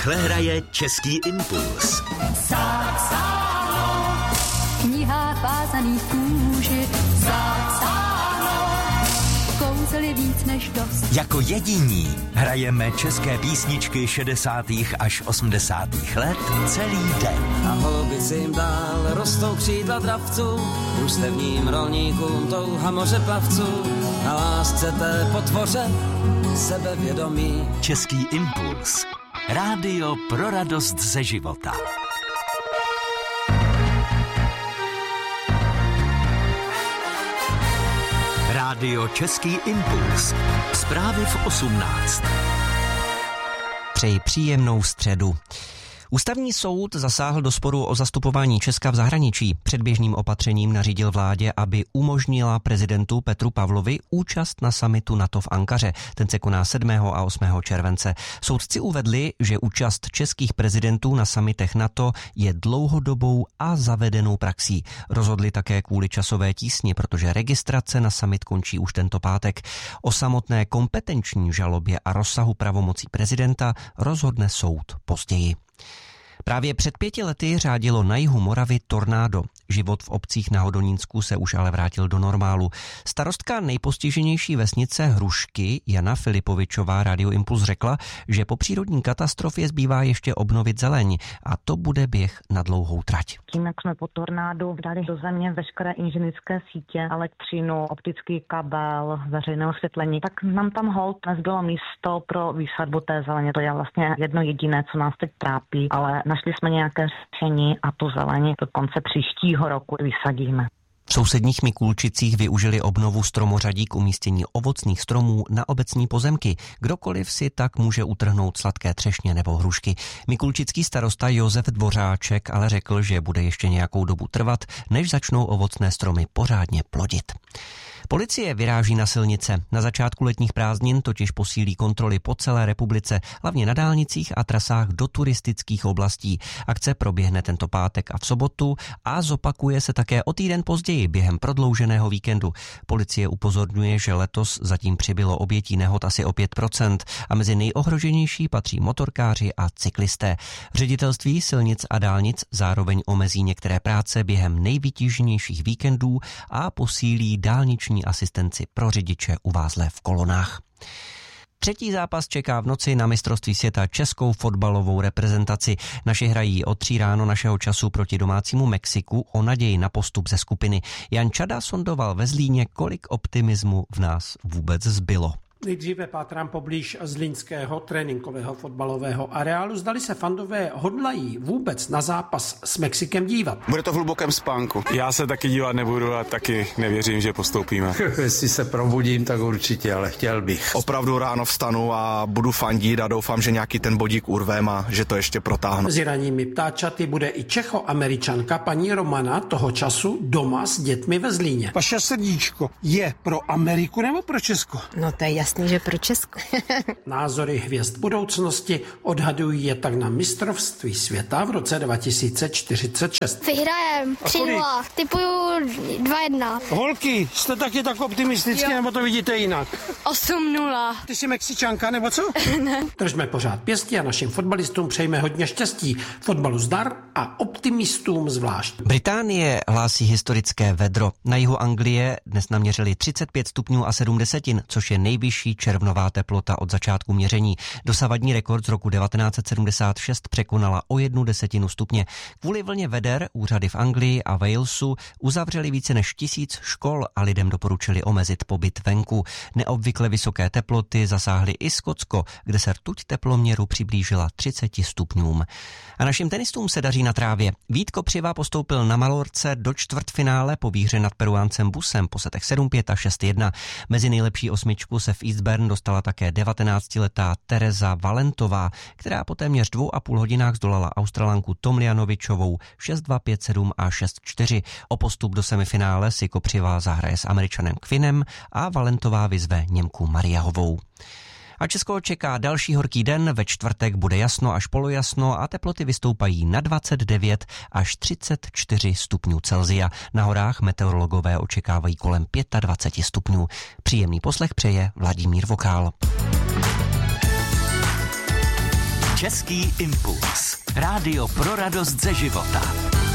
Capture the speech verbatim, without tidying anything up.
Takhle hraje Český impuls. Zrcadlo, v knihách vázaných kůži. Zrcadlo, kouzel je víc než dost. Jako jediní hrajeme české písničky šedesátých až osmdesátých let celý den. A holubicím dál rostou křídla dravců, družstevním rolníkům touha moře plavců, a lásce té potvoře sebevědomí. Český impuls. Rádio pro radost ze života. Rádio Český impuls. Zprávy v osmnáct. Přeji příjemnou středu. Ústavní soud zasáhl do sporu o zastupování Česka v zahraničí. Předběžným opatřením nařídil vládě, aby umožnila prezidentu Petru Pavlovi účast na summitu NATO v Ankaře. Ten se koná sedmého a osmého července. Soudci uvedli, že účast českých prezidentů na summitech NATO je dlouhodobou a zavedenou praxí. Rozhodli také kvůli časové tísni, protože registrace na summit končí už tento pátek. O samotné kompetenční žalobě a rozsahu pravomocí prezidenta rozhodne soud později. Právě před pěti lety řádilo na jihu Moravy tornádo. Život v obcích na Hodonínsku se už ale vrátil do normálu. Starostka nejpostiženější vesnice Hrušky Jana Filipovičová Radio Impuls řekla, že po přírodní katastrofě zbývá ještě obnovit zeleň a to bude běh na dlouhou trať. Tím, jak jsme po tornádu dali do země veškeré inženýrské sítě, elektřinu, optický kabel, veřejné osvětlení, tak nám tam holt nezbylo místo pro výsadbu té zeleně. To je vlastně jedno jediné, co nás teď trápí, ale našli jsme nějaké řešení a tu zeleň do konce příštího roku vysadíme. V sousedních Mikulčicích využili obnovu stromořadí k umístění ovocných stromů na obecní pozemky. Kdokoliv si tak může utrhnout sladké třešně nebo hrušky. Mikulčický starosta Josef Dvořáček ale řekl, že bude ještě nějakou dobu trvat, než začnou ovocné stromy pořádně plodit. Policie vyráží na silnice. Na začátku letních prázdnin totiž posílí kontroly po celé republice, hlavně na dálnicích a trasách do turistických oblastí. Akce proběhne tento pátek a v sobotu a zopakuje se také o týden později během prodlouženého víkendu. Policie upozorňuje, že letos zatím přibylo obětí nehod asi o pět procent a mezi nejohroženější patří motorkáři a cyklisté. Ředitelství silnic a dálnic zároveň omezí některé práce během nejvytíženějších víkendů a posílí dálniční asistenci pro řidiče uvázlé v kolonách. Třetí zápas čeká v noci na mistrovství světa českou fotbalovou reprezentaci. Naši hrají od tří ráno našeho času proti domácímu Mexiku o naději na postup ze skupiny. Jan Čada sondoval ve Zlíně, kolik optimismu v nás vůbec zbylo. Nejdříve pátrám poblíž zlínského tréninkového fotbalového areálu. Zdali se fandové hodlají vůbec na zápas s Mexikem dívat. Bude to v hlubokém spánku. Já se taky dívat nebudu a taky nevěřím, že postoupíme. Jestli se probudím, tak určitě, ale chtěl bych. Opravdu ráno vstanu a budu fandit a doufám, že nějaký ten bodík urvem a že to ještě protáhnu. Mezi ranními ptáčaty bude i Čecho-Američanka paní Romana, toho času doma s dětmi ve Zlíně. Vaše srdíčko je pro Ameriku nebo pro Česko? No to je jasný, že pro Česko. Názory hvězd budoucnosti odhadují je tak na mistrovství světa v roce dva tisíce čtyřicet šest. Vyhrajem tři nula, tipuju dva jedna. Holky, jste taky tak optimistické, nebo to vidíte jinak? osm nula. Ty jsi Mexičanka, nebo co? Ne. Držme pořád pěstí a našim fotbalistům přejme hodně štěstí. Fotbalu zdar a optimistům zvlášť. Británie hlásí historické vedro. Na jihu Anglie dnes naměřili třicet pět stupňů a sedm desetin, což je nejvyšší červnová teplota od začátku měření. Dosavadní rekord z roku devatenáct set sedmdesát šest překonala o jednu desetinu stupně. Kvůli vlně veder úřady v Anglii a Walesu uzavřeli více než tisíc škol a lidem doporučili omezit pobyt venku. Neobvykle vysoké teploty zasáhly i Skotsko, kde se rtuť teploměru přiblížila třiceti stupňům. A našim tenistům se daří na trávě. Vít Kopřiva postoupil na Malorce do čtvrtfinále po výhře nad Peruáncem Busem po setech sedm pět a šest jedna. Mezi nejlepší osmičku se v Eastbourne dostala také devatenáctiletá Tereza Valentová, která po téměř dvou a půl hodinách zdolala Australanku Tomljanovičovou šest dva, pět sedm a šest čtyři. O postup do semifinále si Kopřiva zahraje s Američanem Quinnem a Valentová vyzve Němku Mariahovou. A Česko čeká další horký den, ve čtvrtek bude jasno až polojasno a teploty vystoupají na dvacet devět až třicet čtyři stupňů Celsia. Na horách meteorologové očekávají kolem dvacet pět stupňů. Příjemný poslech přeje Vladimír Vokál. Český impuls. Rádio pro radost ze života.